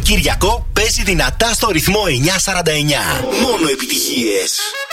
Σαββατοκύριακο παίζει δυνατά στο ρυθμό 949. Μόνο επιτυχίες.